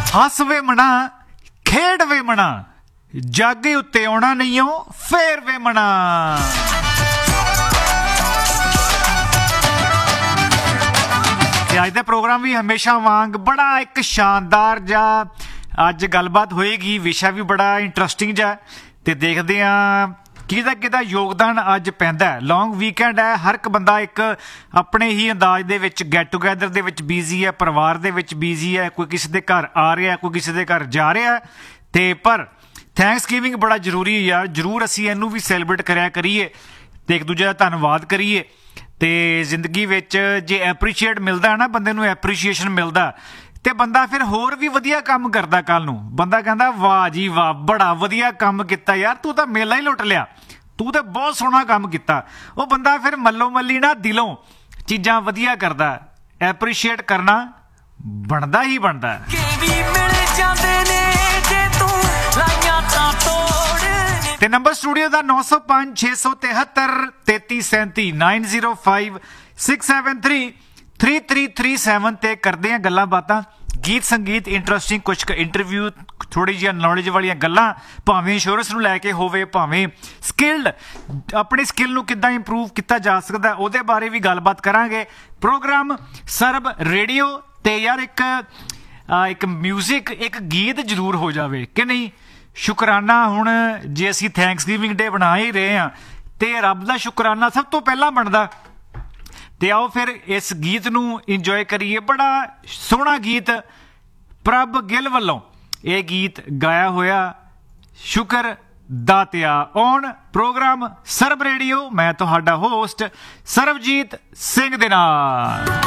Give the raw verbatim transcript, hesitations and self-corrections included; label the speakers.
Speaker 1: ਹੱਸ ਵੇ ਮਣਾ ਖੇਡ ਵੇ ਮਣਾ ਜਾਗੇ ਉੱਤੇ ਆਉਣਾ ਨਹੀਂ ਓ ਫੇਰ ਵੇ ਮਣਾ। ਅੱਜ ਦਾ ਪ੍ਰੋਗਰਾਮ ਵੀ ਹਮੇਸ਼ਾ ਵਾਂਗ ਬੜਾ ਇੱਕ ਸ਼ਾਨਦਾਰ ਜਿਹਾ ਅੱਜ ਗੱਲਬਾਤ ਹੋਏਗੀ। ਵਿਸ਼ਾ ਵੀ ਬੜਾ ਇੰਟਰਸਟਿੰਗ ਜਿਹਾ ਤੇ ਦੇਖਦੇ ਹਾਂ ਕਿਹਦਾ ਕਿਹਦਾ ਯੋਗਦਾਨ ਅੱਜ ਪੈਂਦਾ। ਲੌਂਗ ਵੀਕਐਂਡ ਹੈ, ਹਰ ਇੱਕ ਬੰਦਾ ਇੱਕ ਆਪਣੇ ਹੀ ਅੰਦਾਜ਼ ਦੇ ਵਿੱਚ ਗੈਟ ਟੂਗੈਦਰ ਦੇ ਵਿੱਚ ਬਿਜ਼ੀ ਹੈ, ਪਰਿਵਾਰ ਦੇ ਵਿੱਚ ਬਿਜ਼ੀ ਹੈ, ਕੋਈ ਕਿਸੇ ਦੇ ਘਰ ਆ ਰਿਹਾ, ਕੋਈ ਕਿਸੇ ਦੇ ਘਰ ਜਾ ਰਿਹਾ। ਤੇ ਪਰ ਥੈਂਕਸ ਗਿਵਿੰਗ ਬੜਾ ਜ਼ਰੂਰੀ ਹੈ ਯਾਰ, ਜ਼ਰੂਰ ਅਸੀਂ ਇਹਨੂੰ ਵੀ ਸੈਲੀਬ੍ਰੇਟ ਕਰਿਆ ਕਰੀਏ ਤੇ ਇੱਕ ਦੂਜੇ ਦਾ ਧੰਨਵਾਦ ਕਰੀਏ। ਤੇ ਜ਼ਿੰਦਗੀ ਵਿੱਚ ਜੇ ਐਪਰੀਸ਼ੀਏਟ ਮਿਲਦਾ ਨਾ, ਬੰਦੇ ਨੂੰ ਐਪਰੀਸ਼ੀਏਸ਼ਨ ਮਿਲਦਾ ਤੇ ਬੰਦਾ ਫਿਰ ਹੋਰ ਵੀ ਵਧੀਆ ਕੰਮ ਕਰਦਾ। ਕੱਲ ਨੂੰ ਬੰਦਾ ਕਹਿੰਦਾ ਵਾਹ ਜੀ ਵਾਹ, ਬੜਾ ਵਧੀਆ ਕੰਮ ਕੀਤਾ ਯਾਰ, ਤੂੰ ਤਾਂ ਮੇਲਾ ਹੀ ਲੁੱਟ ਲਿਆ, ਤੂੰ ਤਾਂ ਬਹੁਤ ਸੋਹਣਾ ਕੰਮ ਕੀਤਾ। ਉਹ ਬੰਦਾ ਫਿਰ ਮੱਲੋ ਮੱਲੀ ਨਾ ਦਿਲੋਂ ਚੀਜ਼ਾਂ ਵਧੀਆ ਕਰਦਾ। ਐਪਰੀਸ਼ੀਏਟ ਕਰਨਾ ਬਣਦਾ ਹੀ ਬਣਦਾ। ਤੇ ਨੰਬਰ ਸਟੂਡੀਓ ਦਾ ਨੌ ਸੌ ਪੰਜ ਛੇ ਸੌ ਤਿਹੱਤਰ ਤੇਤੀ ਸੈਂਤੀ nine zero five six seven three three three three seven ਤੇ ਕਰਦੇ ਹਾਂ ਗੱਲਾਂ ਬਾਤਾਂ, ਗੀਤ ਸੰਗੀਤ, ਇੰਟਰਸਟਿੰਗ ਕੁਛ ਕੁ ਇੰਟਰਵਿਊ, ਥੋੜ੍ਹੀ ਜਿਹੀਆਂ ਨੌਲੇਜ ਵਾਲੀਆਂ ਗੱਲਾਂ, ਭਾਵੇਂ ਇੰਸ਼ੋਰੈਂਸ ਨੂੰ ਲੈ ਕੇ ਹੋਵੇ, ਭਾਵੇਂ ਸਕਿੱਲਡ ਆਪਣੀ ਸਕਿੱਲ ਨੂੰ ਕਿੱਦਾਂ ਇੰਪਰੂਵ ਕੀਤਾ ਜਾ ਸਕਦਾ ਉਹਦੇ ਬਾਰੇ ਵੀ ਗੱਲਬਾਤ ਕਰਾਂਗੇ। ਪ੍ਰੋਗਰਾਮ ਸਰਬ ਰੇਡੀਓ ਤੇ ਯਾਰ ਇੱਕ ਇੱਕ ਮਿਊਜ਼ਿਕ, ਇੱਕ ਗੀਤ ਜ਼ਰੂਰ ਹੋ ਜਾਵੇ ਕਿ ਨਹੀਂ। ਸ਼ੁਕਰਾਨਾ ਹੁਣ ਜੇ ਅਸੀਂ ਥੈਂਕਸ ਗਿਵਿੰਗ ਡੇ ਬਣਾ ਹੀ ਰਹੇ ਹਾਂ ਤੇ ਰੱਬ ਦਾ ਸ਼ੁਕਰਾਨਾ ਸਭ ਤੋਂ ਪਹਿਲਾਂ ਬਣਦਾ। ਤੇ ਆਓ ਫਿਰ ਇਸ ਗੀਤ ਨੂੰ ਇੰਜੋਏ ਕਰੀਏ। ਬੜਾ ਸੋਹਣਾ ਗੀਤ ਪ੍ਰਭ ਗਿੱਲ ਵੱਲੋਂ ਇਹ ਗੀਤ ਗਾਇਆ ਹੋਇਆ, ਸ਼ੁਕਰ ਦਾਤਿਆ। ਔਨ ਪ੍ਰੋਗਰਾਮ ਸਰਬ ਰੇਡੀਓ ਮੈਂ ਤੁਹਾਡਾ ਹੋਸਟ ਸਰਬਜੀਤ ਸਿੰਘ ਦੇ ਨਾਲ।